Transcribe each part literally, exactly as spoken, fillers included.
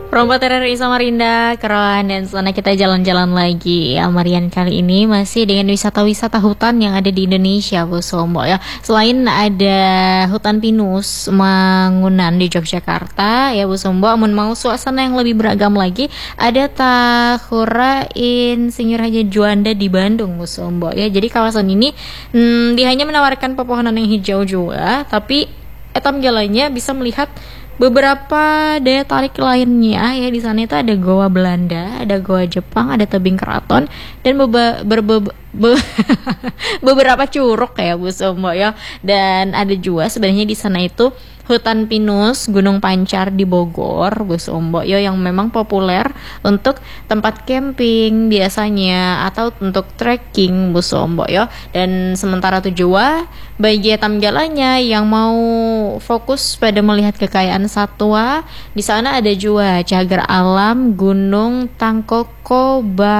Perompak Teror Samarinda, Keroan, dan sana kita jalan-jalan lagi ya. Marian kali ini masih dengan wisata-wisata hutan yang ada di Indonesia, Bu Sombo ya. Selain ada hutan pinus Mangunan di Yogyakarta ya Bu Sombo, amun mau suasana yang lebih beragam lagi, ada Tahura Insinyur Haji Juanda di Bandung, Bu Sombo ya. Jadi kawasan ini hmm, dia hanya menawarkan pepohonan yang hijau juga, tapi etam jalannya bisa melihat beberapa daya tarik lainnya ya. Di sana itu ada goa Belanda, ada goa Jepang, ada tebing keraton, dan beba, berbe, be, beberapa curug ya Bu Sombo ya. Dan ada juga sebenarnya di sana itu hutan pinus Gunung Pancar di Bogor, Bu Sombo ya, yang memang populer untuk tempat camping biasanya atau untuk trekking, Bu Sombo ya. Dan sementara itu juga bagi tamgalannya yang mau fokus pada melihat kekayaan satwa, di sana ada juga cagar alam Gunung Tangkoko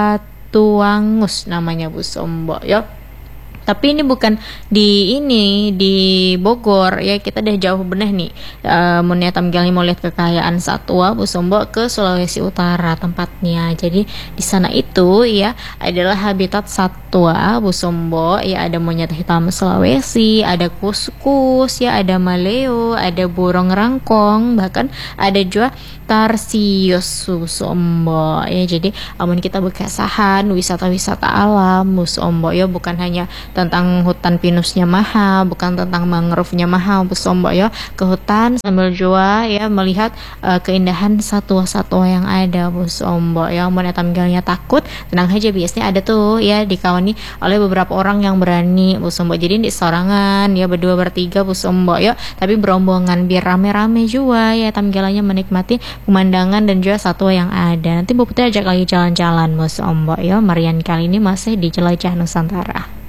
Batuangus namanya, Bu Sombo ya. Tapi ini bukan di ini di Bogor ya, kita udah jauh bener nih. Uh, mau niat tamgali mau lihat kekayaan satwa, Bu Sombo ke Sulawesi Utara tempatnya. Jadi di sana itu ya adalah habitat satwa, Bu Sombo ya. Ada monyet hitam Sulawesi, ada kuskus ya, ada maleo, ada burung rangkong, bahkan ada juga tarsius, Bu Sombo ya. Jadi amun kita bekasahan wisata-wisata alam, Bu Sombo ya, bukan hanya tentang hutan pinusnya mahal, bukan tentang mangrove-nya mahal, Bu Sombo ya, ke hutan sambil juga ya melihat uh, keindahan satwa-satwa yang ada, Bu Sombo ya. Mun eta manggalnya takut, tenang aja, biasanya ada tuh ya dikawani oleh beberapa orang yang berani, Bu Sombo. Jadi di sorangan ya, berdua bertiga, Bu Sombo ya, tapi berombongan biar rame-rame juga ya tamgalannya menikmati pemandangan dan juga satwa yang ada. Nanti Bu Putri ajak lagi jalan-jalan, Bu Sombo ya. Marian kali ini masih di Jelajah Nusantara.